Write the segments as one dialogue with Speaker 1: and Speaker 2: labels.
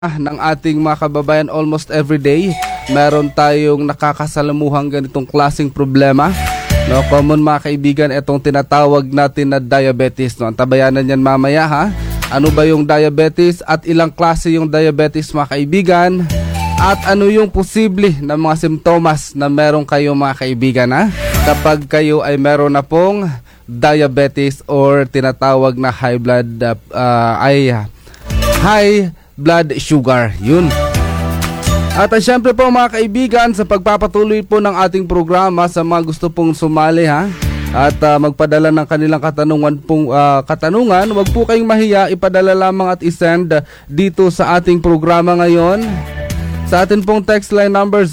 Speaker 1: ng ating mga kababayan almost every day. Meron tayong nakakasalamuhang ganitong klaseng problema. No, common mga kaibigan, itong tinatawag natin na diabetes. No, antabayanan yan mamaya ha. Ano ba yung diabetes at ilang klase yung diabetes mga kaibigan? At ano yung posible na mga simptomas na meron kayo mga kaibigan ha? Kapag kayo ay meron na pong diabetes or tinatawag na high blood sugar. Yun. At syempre po mga kaibigan, sa pagpapatuloy po ng ating programa, sa mga gusto pong sumali ha, at magpadala ng kanilang katanungan, wag po kayong mahiya, ipadala lamang at isend dito sa ating programa ngayon. Sa atin pong text line number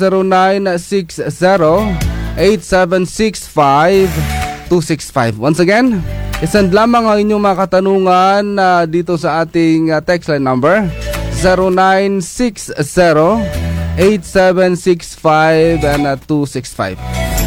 Speaker 1: 0960-8765-265. Once again, isend lamang ang inyong mga katanungan dito sa ating text line number 0960-8765-265.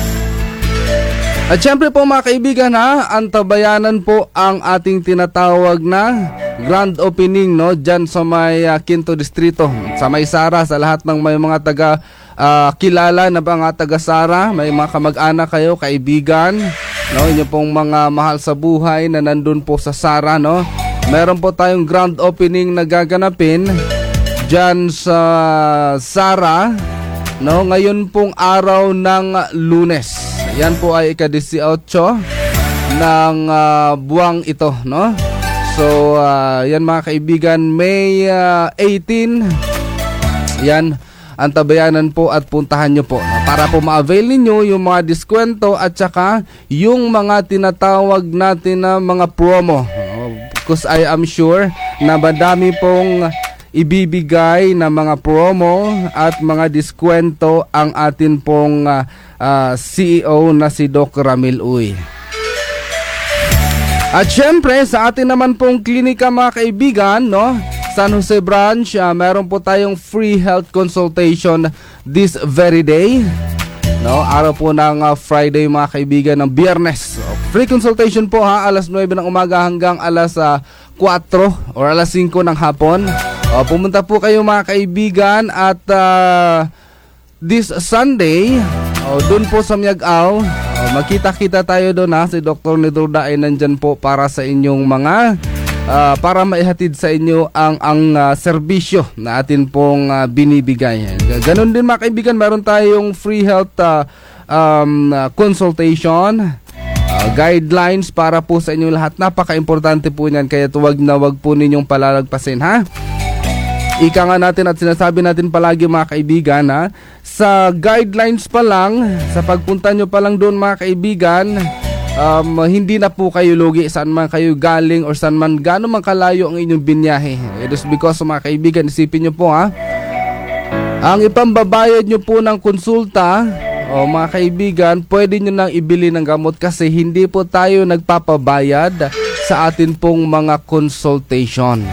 Speaker 1: At syempre po mga kaibigan ha, antabayanan po ang ating tinatawag na grand opening no, dyan sa may Quinto Distrito, sa may Sara, sa lahat ng may mga taga kilala na mga taga Sara, may mga kamag-anak kayo, kaibigan, no, inyo pong mga mahal sa buhay na nandun po sa Sara, no. Meron po tayong grand opening na gaganapin dyan sa Sara, no, ngayon pong araw ng Lunes. Yan po ay ika-18 ng buwang ito, no. So yan mga kaibigan, May 18. Yan, antabayanan po at puntahan nyo po para po ma-avail ninyo yung mga diskwento at saka yung mga tinatawag natin na mga promo. Because I am sure na madami pong ibibigay na mga promo at mga diskwento ang atin pong CEO na si Doc Ramil Uy. At syempre sa atin naman pong klinika mga kaibigan, no, San Jose branch, meron po tayong free health consultation this very day. No, araw po ng Friday mga kaibigan, ng Biyernes. Free consultation po ha, alas 9 ng umaga hanggang alas 4 or alas 5 ng hapon. Pumunta po kayo mga kaibigan at this Sunday, doon po sa Miag-Aw, magkita-kita tayo doon ha. Si Dr. Nidruda ay nandyan po para sa inyong mga para maihatid sa inyo ang serbisyo na atin pong binibigay. Ganon din mga kaibigan, meron tayong free health consultation, guidelines para po sa inyo lahat. Napaka-importante po niyan, kaya wag po ninyong palalagpasin ha. Ika nga natin at sinasabi natin palagi mga kaibigan ha, sa guidelines pa lang, sa pagpunta nyo pa lang doon mga kaibigan, hindi na po kayo lugi saan man kayo galing or saan man gaano man kalayo ang inyong binyahe. It is because mga kaibigan, isipin nyo po ha, ang ipambabayad nyo po ng konsulta, mga kaibigan, pwede nyo nang ibili ng gamot kasi hindi po tayo nagpapabayad sa atin pong mga consultation.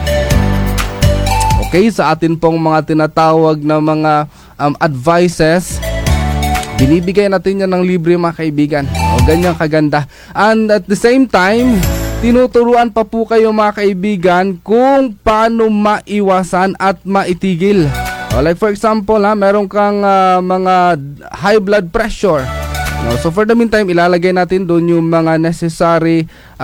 Speaker 1: Okay, sa atin pong mga tinatawag na mga advices, binibigay natin yan ng libre mga kaibigan. Ganyan kaganda. And at the same time, tinuturuan pa po kayo mga kaibigan kung paano maiwasan at maitigil. Like for example, meron kang mga high blood pressure. So for the meantime, ilalagay natin doon yung mga necessary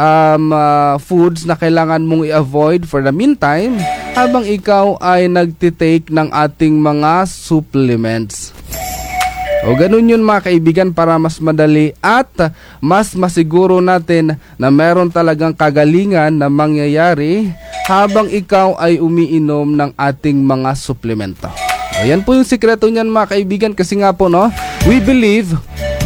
Speaker 1: foods na kailangan mong i-avoid for the meantime habang ikaw ay nagtitake ng ating mga supplements. O ganun yun mga kaibigan, para mas madali at mas masiguro natin na meron talagang kagalingan na mangyayari habang ikaw ay umiinom ng ating mga suplemento. Ayan po yung sikreto niyan mga kaibigan, kasi nga po no, we believe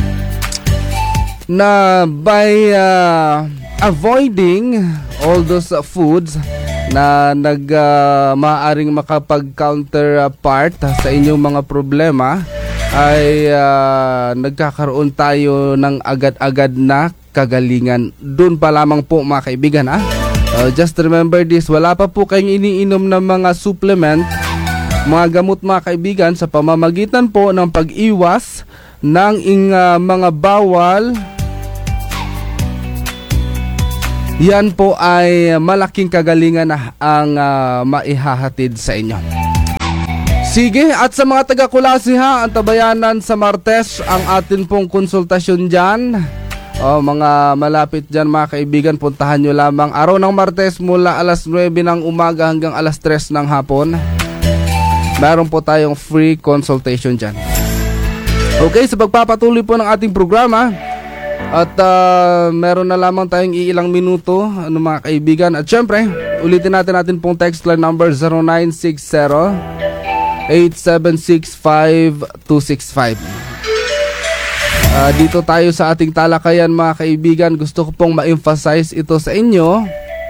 Speaker 1: na by avoiding all those foods na maaaring makapag-counterpart sa inyong mga problema, ay nagkakaroon tayo ng agad-agad na kagalingan. Doon pa lamang po mga kaibigan ha. Just remember this, wala pa po kayong iniinom ng mga supplement, mga gamot mga kaibigan, sa pamamagitan po ng pag-iwas ng mga bawal. Yan po ay malaking kagalingan na ang maihahatid sa inyo. Sige, at sa mga taga-Kulasi ha, ang Tabayanan sa Martes, ang atin pong konsultasyon dyan. Mga malapit dyan mga kaibigan, puntahan nyo lamang araw ng Martes mula alas 9 ng umaga hanggang alas 3 ng hapon. Meron po tayong free consultation dyan. Okay, sa pagpapatuloy po ng ating programa, at meron na lamang tayong iilang minuto mga kaibigan. At syempre, ulitin natin pong text line number 0960-876-5265. Dito tayo sa ating talakayan mga kaibigan. Gusto ko pong ma-emphasize ito sa inyo.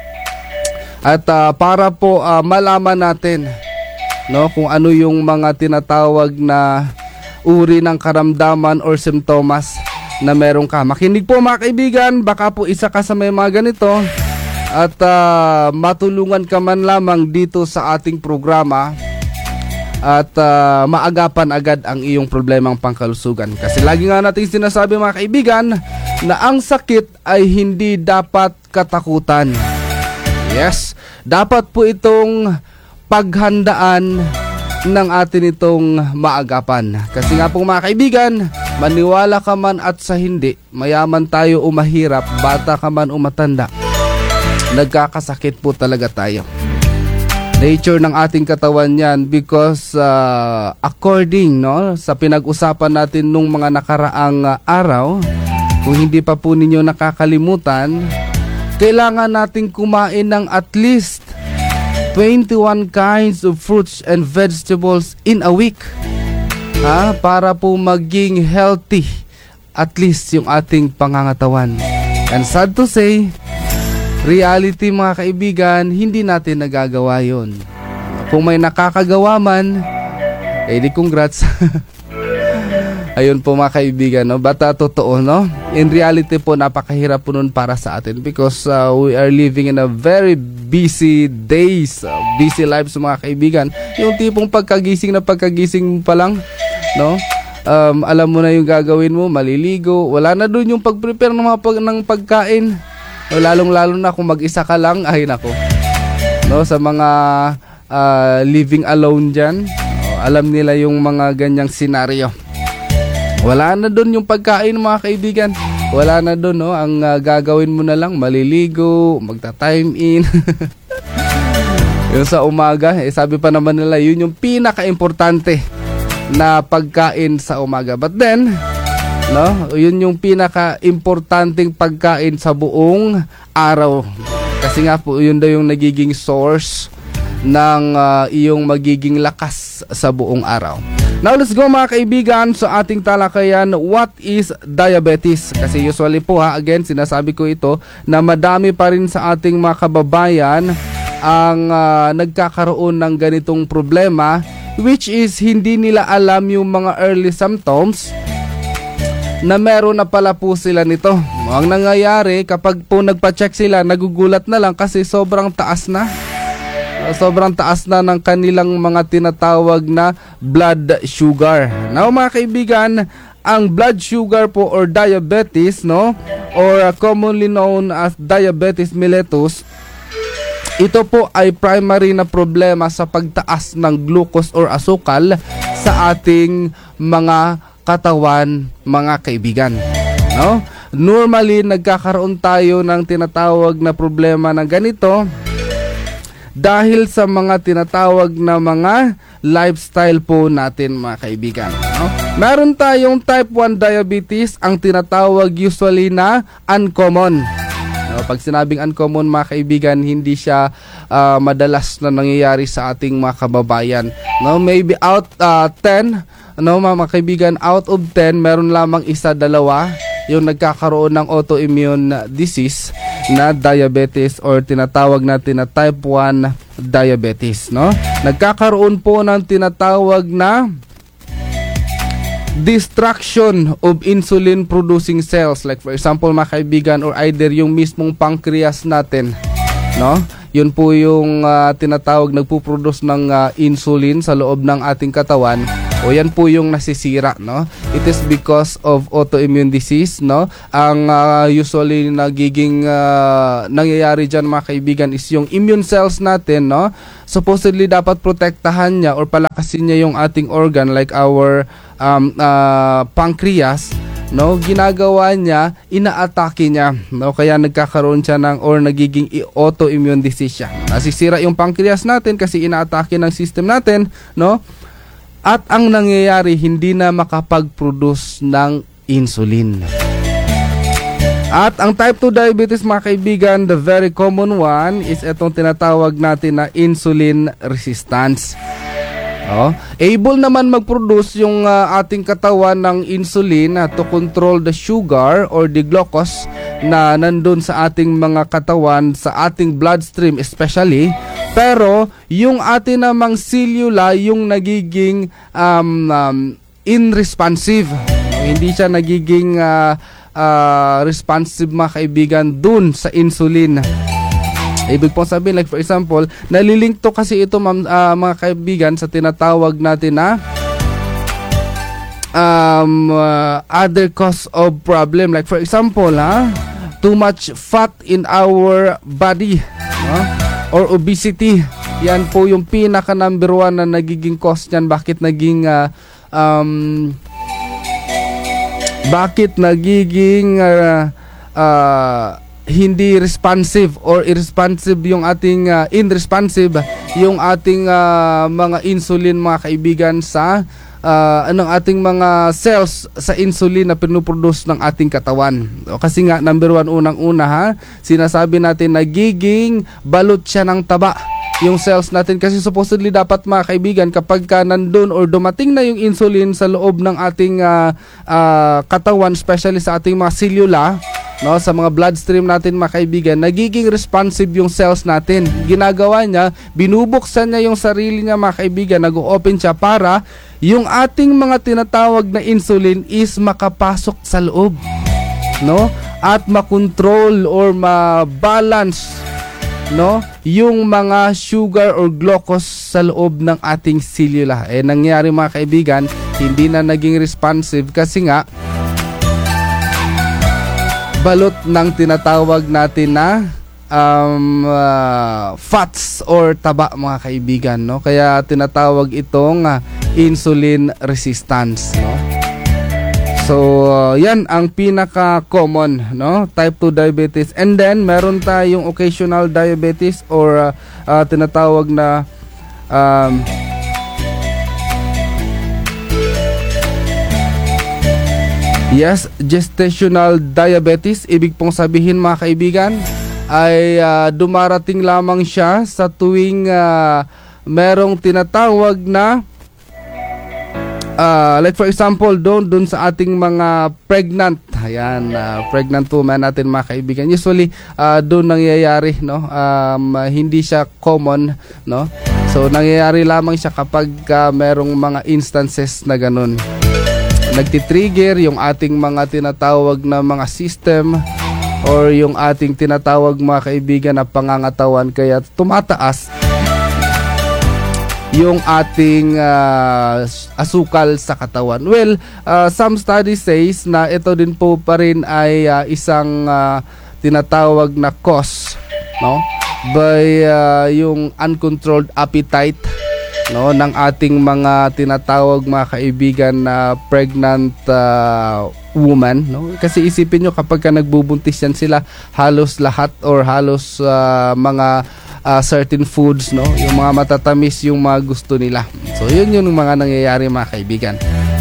Speaker 1: At para po malaman natin kung ano yung mga tinatawag na uri ng karamdaman or simptomas na meron ka. Makinig po mga kaibigan, baka po isa ka sa may mga ganito at matulungan ka man lamang dito sa ating programa at maagapan agad ang iyong problemang pangkalusugan. Kasi lagi nga natin sinasabi mga kaibigan na ang sakit ay hindi dapat katakutan. Yes, dapat po itong paghandaan ng atin itong maagapan. Kasi nga po mga kaibigan, maniwala ka man at sa hindi, mayaman tayo o mahirap, bata ka man o matanda, nagkakasakit po talaga tayo. Nature ng ating katawan yan because according sa pinag-usapan natin nung mga nakaraang araw, kung hindi pa po ninyo nakakalimutan, kailangan nating kumain ng at least 21 kinds of fruits and vegetables in a week. Para po maging healthy at least yung ating pangangatawan. And sad to say, reality mga kaibigan, hindi natin nagagawa yun. Kung may nakakagawa man, di congrats. Ayun po mga kaibigan, but totoo, in reality po, napakahirap po nun para sa atin because we are living in a very busy days, busy lives mga kaibigan. Yung tipong pagkagising pa lang, alam mo na yung gagawin mo, maliligo, wala na dun yung pag-prepare ng pagkain. Lalong-lalo na kung mag-isa ka lang, ay nako. Sa mga living alone dyan, alam nila yung mga ganyang senaryo. Wala na doon yung pagkain mga kaibigan. Wala na doon, ang gagawin mo na lang, maliligo, magta-time in. Yung sa umaga, sabi pa naman nila, yun yung pinaka-importante na pagkain sa umaga. But then, yun yung pinaka-importanting pagkain sa buong araw. Kasi nga po, yun daw yung nagiging source ng iyong magiging lakas sa buong araw. Now let's go mga kaibigan sa ating talakayan, what is diabetes? Kasi usually po again sinasabi ko ito na madami pa rin sa ating mga kababayan ang nagkakaroon ng ganitong problema, which is hindi nila alam yung mga early symptoms na meron na pala po sila nito. Ang nangyayari kapag po nagpa-check sila, nagugulat na lang kasi sobrang taas na. Sobrang taas na ng kanilang mga tinatawag na blood sugar. Now mga kaibigan, ang blood sugar po or diabetes, or commonly known as diabetes mellitus, ito po ay primary na problema sa pagtaas ng glucose or asukal sa ating mga katawan mga kaibigan. Normally nagkakaroon tayo ng tinatawag na problema na ganito dahil sa mga tinatawag na mga lifestyle po natin mga kaibigan. Meron tayong type 1 diabetes, ang tinatawag usually na uncommon. Pag sinabing uncommon mga kaibigan, hindi siya madalas na nangyayari sa ating mga kababayan. Maybe out 10, mga kaibigan, out of 10, meron lamang isa, dalawa yung nagkakaroon ng autoimmune disease na diabetes or tinatawag natin na type 1 diabetes. Nagkakaroon po ng tinatawag na destruction of insulin producing cells, like for example mga kaibigan, or either yung mismong pancreas natin, yun po yung tinatawag nagpuproduce ng insulin sa loob ng ating katawan. O yan po yung nasisira, no? It is because of autoimmune disease, no? Ang usually nagiging nangyayari dyan mga kaibigan is yung immune cells natin, no? Supposedly dapat protektahan niya or palakasin niya yung ating organ like our pancreas, no? Ginagawa niya, inaatake niya, no? Kaya nagkakaroon siya ng or nagiging autoimmune disease siya. Nasisira yung pancreas natin kasi inaatake ng system natin, no? At ang nangyayari, hindi na makapag-produce ng insulin. At ang type 2 diabetes mga kaibigan, the very common one is itong tinatawag natin na insulin resistance. Able naman mag-produce yung ating katawan ng insulin to control the sugar or the glucose na nandun sa ating mga katawan, sa ating bloodstream especially. Pero yung ating namang cellula yung nagiging unresponsive. Hindi siya nagiging responsive mga kaibigan dun sa insulin. Ibig pong sabihin, like for example, nalilink to kasi ito mga kaibigan sa tinatawag natin na other cause of problem. Like for example, too much fat in our body, or obesity. Yan po yung pinaka number 1 na nagiging cause niyan. Bakit nagiging hindi responsive or irresponsive yung ating unresponsive yung ating mga insulin mga kaibigan sa ating mga cells sa insulin na pinuproduce ng ating katawan. Kasi nga number 1 unang-una sinasabi natin nagiging balot siya ng taba yung cells natin kasi supposedly dapat mga kaibigan kapag nandun or dumating na yung insulin sa loob ng ating katawan, especially sa ating mga cellula, no, sa mga bloodstream natin mga kaibigan, nagiging responsive yung cells natin. Ginagawa niya, binubuksan niya yung sarili niya mga kaibigan, nag-o-open siya para yung ating mga tinatawag na insulin is makapasok sa loob, no, at makontrol or ma-balance, no, yung mga sugar or glucose sa loob ng ating cellula. Nangyari mga kaibigan, hindi na naging responsive kasi nga balot ng tinatawag natin na fats or taba mga kaibigan, no? Kaya tinatawag itong insulin resistance, no? So yan ang pinaka common, no, type 2 diabetes. And then meron tayong occasional diabetes or tinatawag na gestational diabetes. Ibig pong sabihin mga kaibigan ay dumarating lamang siya sa tuwing merong tinatawag na like for example doon sa ating mga pregnant, pregnant woman natin mga kaibigan. Usually doon nangyayari, no, hindi siya common, no. So nangyayari lamang siya kapag merong mga instances na ganun. Nagtitrigger yung ating mga tinatawag na mga system or yung ating tinatawag mga kaibigan na pangangatawan, kaya tumataas yung ating asukal sa katawan. Well, some studies says na ito din po pa rin ay isang tinatawag na cause, no, by yung uncontrolled appetite, no, ng ating mga tinatawag mga kaibigan na pregnant woman, no? Kasi isipin nyo kapag nagbubuntis yan sila, halos lahat or halos mga certain foods, no, yung mga matatamis yung mga gusto nila. So yun yung mga nangyayari mga kaibigan.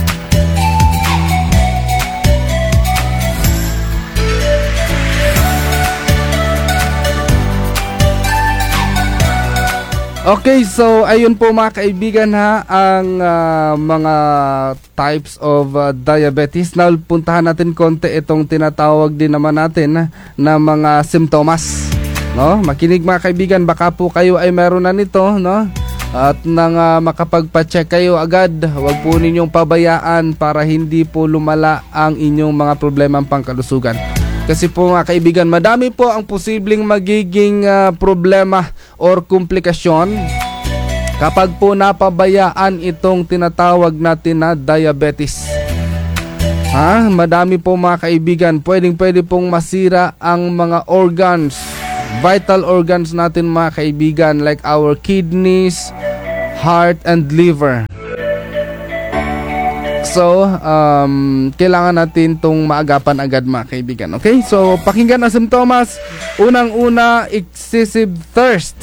Speaker 1: Okay, so ayun po mga kaibigan ang mga types of diabetes. Now puntahan natin konti itong tinatawag din naman natin na mga simptomas, no? Makinig mga kaibigan, baka po kayo ay meron na nito, no? At nang makapagpa-check kayo agad, huwag po ninyong pabayaan para hindi po lumala ang inyong mga problemang pangkalusugan. Kasi po mga kaibigan, madami po ang posibleng magiging problema or komplikasyon kapag po napabayaan itong tinatawag natin na diabetes. Madami po mga kaibigan, pwede pong masira ang mga organs, vital organs natin mga kaibigan, like our kidneys, heart, and liver. So, kailangan natin itong maagapan agad mga kaibigan. Okay? So, pakinggan ang simptomas. Unang-una, excessive thirst.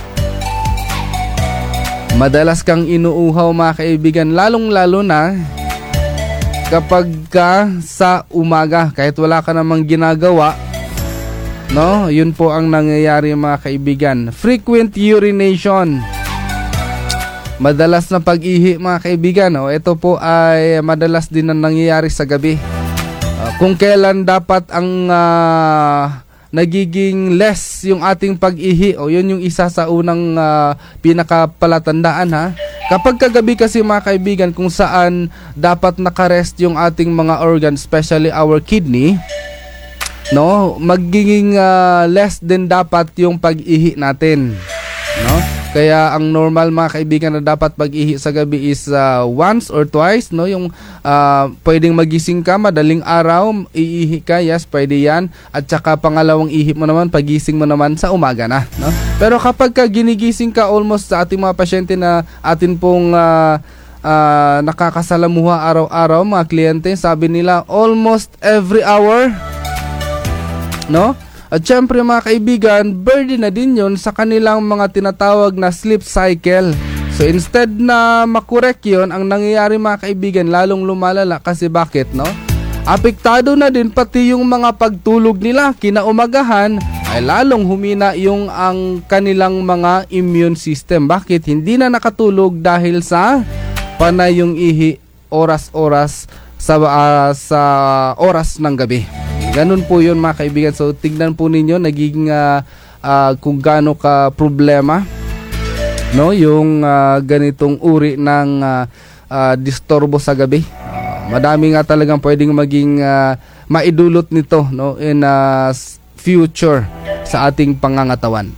Speaker 1: Madalas kang inuuhaw mga kaibigan, lalong-lalo na kapag sa umaga, kahit wala ka namang ginagawa, no? Yun po ang nangyayari mga kaibigan. Frequent urination. Madalas na pag-ihi mga kaibigan. Ito po ay madalas din na nangyayari sa gabi. Kung kailan dapat ang nagiging less yung ating pag-ihi, yun yung isa sa unang pinakapalatandaan Kapag kagabi kasi mga kaibigan, kung saan dapat nakarest yung ating mga organs, especially our kidney, no, magiging less din dapat yung pag-ihi natin, no? Kaya ang normal mga kaibigan na dapat pag-ihi sa gabi is once or twice, no? Yung pwedeng magising ka madaling araw, iihi ka, yes, pwede yan. At saka pangalawang ihi mo naman, pagising mo naman sa umaga na, no? Pero kapag ginigising ka, almost sa ating mga pasyente na atin pong nakakasalamuha araw-araw, mga kliyente, sabi nila almost every hour, no? At syempre mga kaibigan, burden na din yun sa kanilang mga tinatawag na sleep cycle. So instead na makorek yun, ang nangyayari mga kaibigan, lalong lumalala. Kasi bakit, no? Apektado na din pati yung mga pagtulog nila. Kinaumagahan ay lalong humina yung ang kanilang mga immune system. Bakit? Hindi na nakatulog dahil sa panay yung ihi oras-oras sa oras ng gabi. Ganun po yun mga kaibigan. So tignan po ninyo nagiging kung gaano ka problema, no, yung ganitong uri ng disturbo sa gabi. Madami nga talagang pwedeng maging maidulot nito, no, in future sa ating pangangatawan.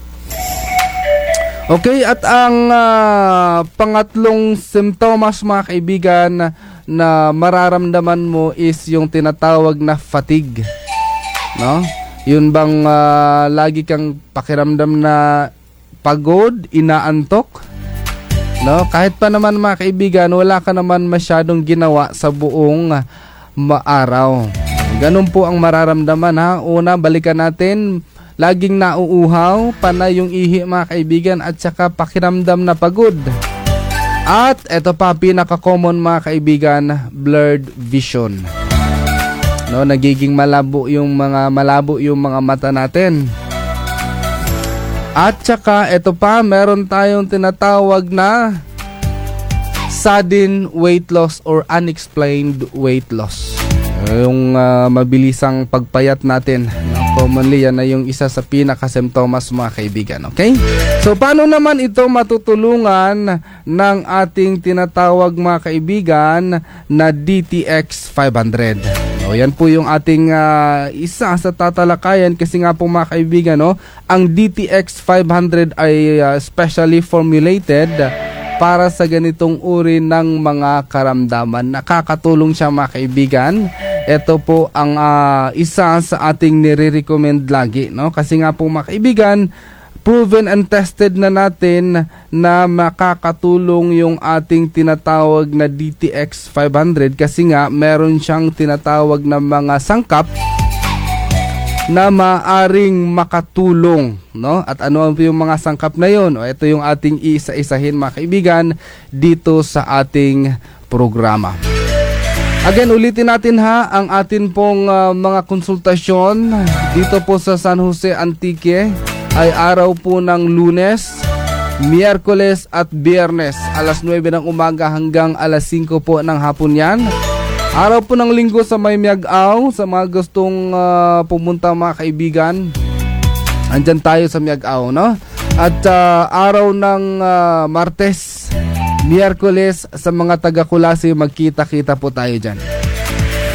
Speaker 1: Okay, at ang pangatlong simptomas mga kaibigan na mararamdaman mo is yung tinatawag na fatigue, no? Yun bang lagi kang pakiramdam na pagod, inaantok, no? Kahit pa naman mga kaibigan, wala ka naman masyadong ginawa sa buong araw. Ganun po ang mararamdaman Una, balikan natin. Laging nauuhaw, panay yung ihi mga kaibigan, at saka pakiramdam na pagod. At eto pa, pinaka-common mga kaibigan, blurred vision. No, nagiging malabo yung mga mata natin. At saka eto pa, meron tayong tinatawag na sudden weight loss or unexplained weight loss. Yung mabilisang pagpayat natin. Commonly, yan na yung isa sa pinaka-symptomas mga kaibigan. Okay? So, paano naman ito matutulungan ng ating tinatawag mga kaibigan na DTX 500? O, yan po yung ating isa sa tatalakayan kasi nga po mga kaibigan, no, ang DTX 500 ay specially formulated para sa ganitong uri ng mga karamdaman. Nakakatulong siya mga kaibigan. Ito po ang isa sa ating nire-recommend lagi, no? Kasi nga po mga kaibigan, proven and tested na natin na makakatulong yung ating tinatawag na DTX 500 kasi nga meron siyang tinatawag na mga sangkap na maaring makatulong, no? At ano yung mga sangkap na yon? Ito yung ating isa-isahin mga kaibigan dito sa ating programa. Again, ulitin natin ang atin pong mga konsultasyon dito po sa San Jose Antique ay araw po ng Lunes, Miyerkules at Biyernes, alas 9 ng umaga hanggang alas 5 po ng hapon yan. Araw po ng Linggo sa May Miag-Aw, sa mga gustong pumunta mga kaibigan, andyan tayo sa Miag-Aw, no? At araw ng Martes, Miyerkules, sa mga taga-Kulasi, magkita-kita po tayo dyan.